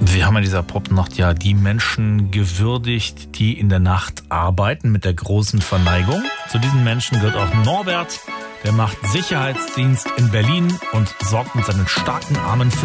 Wir haben in dieser Popnacht ja die Menschen gewürdigt, die in der Nacht arbeiten, mit der großen Verneigung. Zu diesen Menschen gehört auch Norbert. Der macht Sicherheitsdienst in Berlin und sorgt mit seinen starken Armen für